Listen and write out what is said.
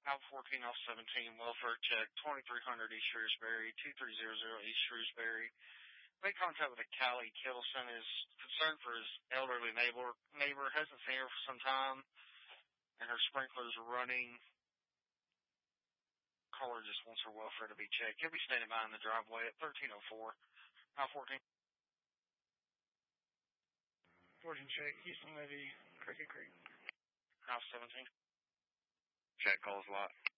Out 14 off 17, welfare check, 2300 East Shrewsbury, 2300 East Shrewsbury. Made contact with a Callie Kittleson, is concerned for his elderly neighbor, hasn't seen her for some time, and her sprinklers are running. Caller just wants her welfare to be checked. He'll be standing by in the driveway at 1304. Out 14. 14 check, Houston Levy, Cricket Creek. House 17. Check, calls lot.